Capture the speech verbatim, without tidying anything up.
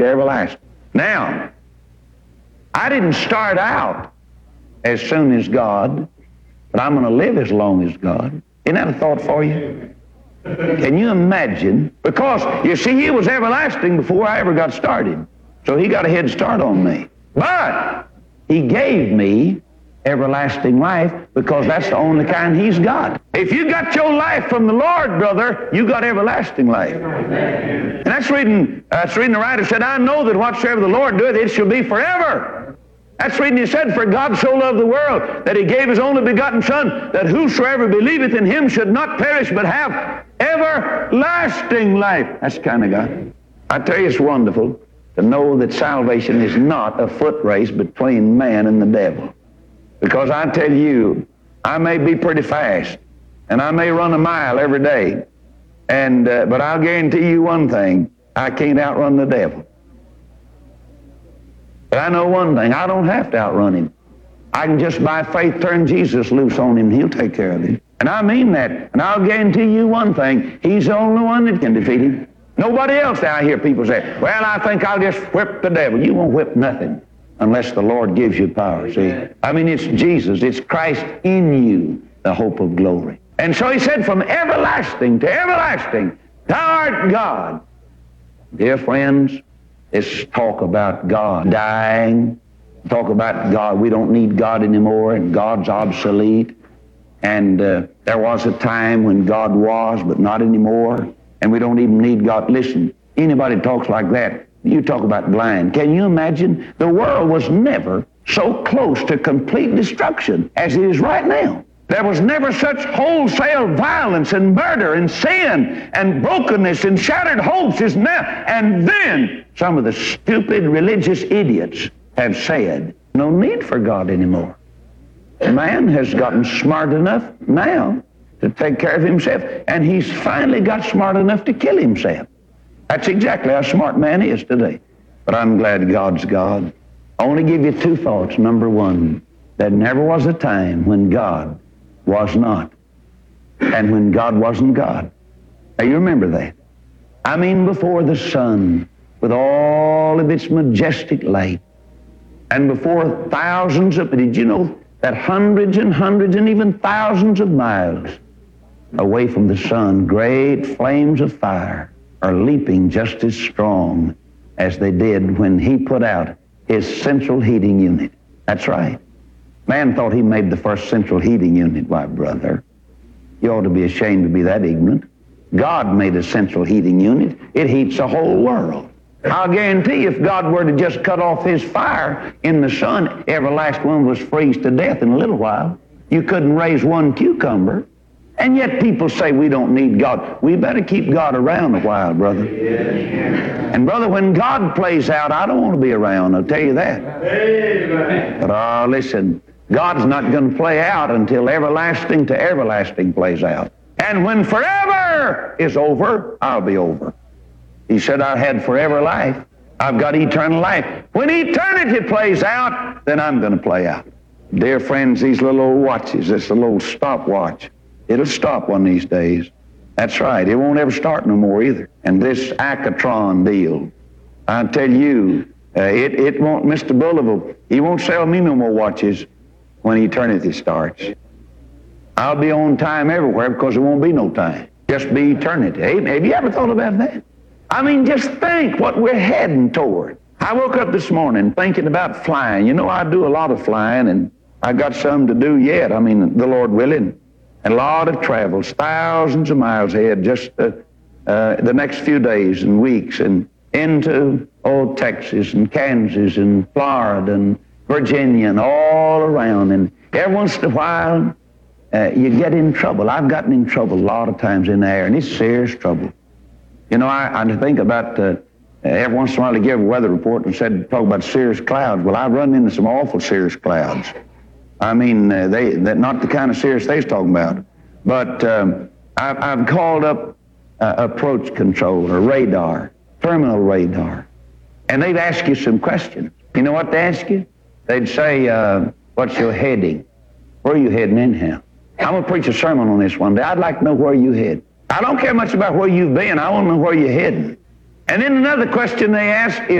to everlasting. Now, I didn't start out as soon as God, but I'm going to live as long as God. Isn't that a thought for you? Can you imagine? Because, you see, he was everlasting before I ever got started. So he got a head start on me. But he gave me everlasting life because that's the only kind he's got. If you got your life from the Lord, brother, you got everlasting life. And that's reading, uh, that's reading the writer said, I know that whatsoever the Lord doeth, it shall be forever. That's reading he said, for God so loved the world that he gave his only begotten Son, that whosoever believeth in him should not perish but have everlasting life. That's the kind of God. I tell you, it's wonderful to know that salvation is not a foot race between man and the devil. Because I tell you, I may be pretty fast, and I may run a mile every day, and uh, but I'll guarantee you one thing, I can't outrun the devil. But I know one thing, I don't have to outrun him. I can just by faith turn Jesus loose on him, and he'll take care of him. And I mean that, and I'll guarantee you one thing, he's the only one that can defeat him. Nobody else. I hear people say, well, I think I'll just whip the devil. You won't whip nothing unless the Lord gives you power, see? I mean, it's Jesus, it's Christ in you, the hope of glory. And so he said, from everlasting to everlasting, thou art God. Dear friends, let's talk about God dying, talk about God, we don't need God anymore, and God's obsolete. And uh, there was a time when God was, but not anymore, and we don't even need God. Listen, anybody talks like that, you talk about blind. Can you imagine? The world was never so close to complete destruction as it is right now. There was never such wholesale violence and murder and sin and brokenness and shattered hopes as now. And then some of the stupid religious idiots have said, no need for God anymore. Man has gotten smart enough now to take care of himself, and he's finally got smart enough to kill himself. That's exactly how smart man is today. But I'm glad God's God. I want to give you two thoughts. Number one, there never was a time when God was not, and when God wasn't God. Now you remember that. I mean, before the sun, with all of its majestic light, and before thousands of, did you know that hundreds and hundreds and even thousands of miles away from the sun, great flames of fire are leaping just as strong as they did when he put out his central heating unit. That's right. Man thought he made the first central heating unit. Why, brother, you ought to be ashamed to be that ignorant. God made a central heating unit. It heats the whole world. I'll guarantee you, if God were to just cut off his fire in the sun, every last one was freeze to death in a little while. You couldn't raise one cucumber. And yet people say we don't need God. We better keep God around a while, brother. And brother, when God plays out, I don't want to be around, I'll tell you that. But uh, listen, God's not going to play out until everlasting to everlasting plays out. And when forever is over, I'll be over. He said I had forever life. I've got eternal life. When eternity plays out, then I'm going to play out. Dear friends, these little old watches, this little old stopwatch, it'll stop one of these days. That's right. It won't ever start no more either. And this Acatron deal, I tell you, uh, it, it won't, Mister Bullivan, he won't sell me no more watches when eternity starts. I'll be on time everywhere because there won't be no time. Just be eternity. Hey, have you ever thought about that? I mean, just think what we're heading toward. I woke up this morning thinking about flying. You know, I do a lot of flying, and I got some to do yet. I mean, the Lord willing. And a lot of travels, thousands of miles ahead, just uh, uh, the next few days and weeks, and into, oh, Texas and Kansas and Florida and Virginia and all around. And every once in a while, uh, you get in trouble. I've gotten in trouble a lot of times in the air, and it's serious trouble. You know, I, I think about, uh, every once in a while they give a weather report and said, talk about serious clouds. Well, I've run into some awful serious clouds. I mean, uh, they, they're not the kind of serious they's talking about. But um, I've, I've called up uh, approach control or radar, terminal radar, and they'd ask you some questions. You know what they ask you? They'd say, uh, what's your heading? Where are you heading anyhow? I'm going to preach a sermon on this one day. I'd like to know where you head. I don't care much about where you've been. I want to know where you're heading. And then another question they ask is,